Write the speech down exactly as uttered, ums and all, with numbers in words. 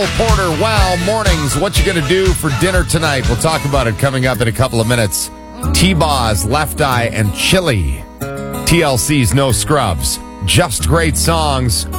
Porter, wow, mornings. What you going to do for dinner tonight? We'll talk about it coming up in a couple of minutes. T-Boz, Left Eye, and Chili. T L C's No Scrubs. Just great songs.